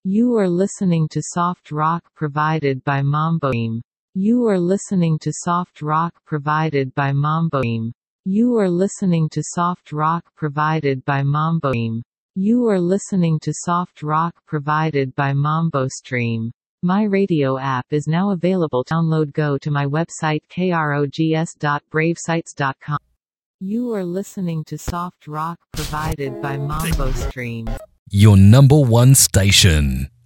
You are listening to soft rock provided by Mamboim. You are listening to soft rock provided by Mamboim. You are listening to soft rock provided by Mamboim. You are listening to soft rock provided by MamboStream. My radio app is now available. Download. Go to my website krogs.bravesites.com. You are listening to soft rock provided by MamboStream. Your number one station.